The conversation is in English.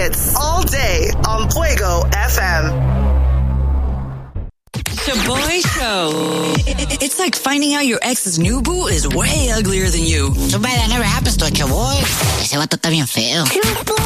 hits all day on Fuego FM. Shaboy Show. It's like finding out your ex's new boo is way uglier than you. Too bad that never happens to a Chaboy. Ese vato está bien feo.